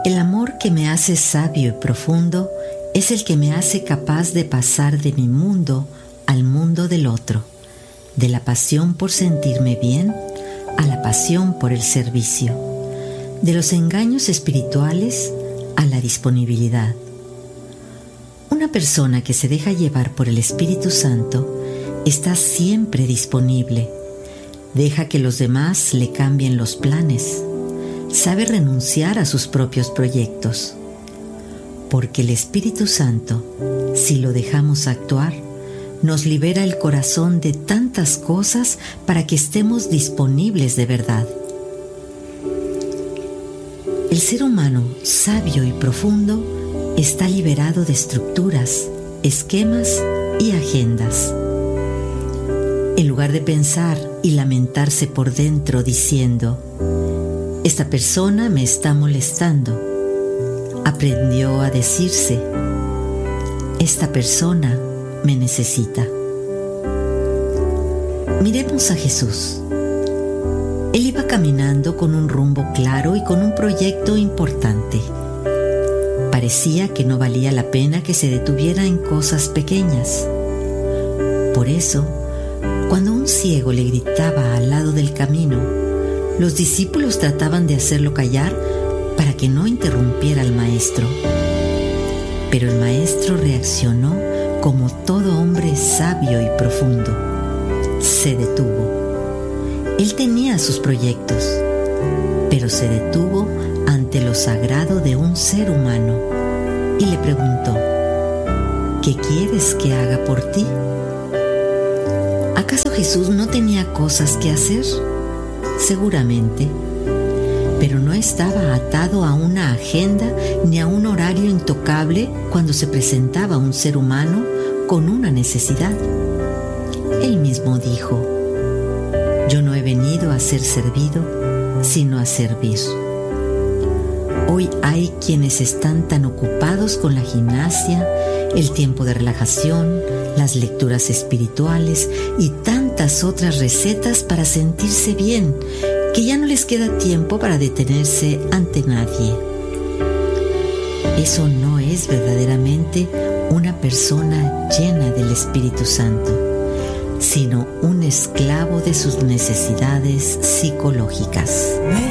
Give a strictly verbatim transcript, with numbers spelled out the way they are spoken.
El amor que me hace sabio y profundo es el que me hace capaz de pasar de mi mundo al mundo del otro, de la pasión por sentirme bien a la pasión por el servicio, de los engaños espirituales a la disponibilidad. Una persona que se deja llevar por el Espíritu Santo está siempre disponible, deja que los demás le cambien los planes, sabe renunciar a sus propios proyectos, porque el Espíritu Santo, si lo dejamos actuar, nos libera el corazón de tantas cosas para que estemos disponibles de verdad. El ser humano sabio y profundo está liberado de estructuras, esquemas y agendas. En lugar de pensar y lamentarse por dentro diciendo, esta persona me está molestando, aprendió a decirse, esta persona me necesita. Miremos a Jesús. Él iba caminando con un rumbo claro y con un proyecto importante. Parecía que no valía la pena que se detuviera en cosas pequeñas. Por eso, cuando un ciego le gritaba al lado del camino, los discípulos trataban de hacerlo callar para que no interrumpiera al maestro. Pero el maestro reaccionó como todo hombre sabio y profundo. Se detuvo. Él tenía sus proyectos, pero se detuvo ante lo sagrado de un ser humano y le preguntó, ¿qué quieres que haga por ti? ¿Acaso Jesús no tenía cosas que hacer? Seguramente, pero no estaba atado a una agenda ni a un horario intocable cuando se presentaba un ser humano con una necesidad. Él mismo dijo, yo no he venido a ser servido, sino a servir. Hoy hay quienes están tan ocupados con la gimnasia, el tiempo de relajación, las lecturas espirituales y tantas otras recetas para sentirse bien, que ya no les queda tiempo para detenerse ante nadie. Eso no es verdaderamente una persona llena del Espíritu Santo, sino un esclavo de sus necesidades psicológicas.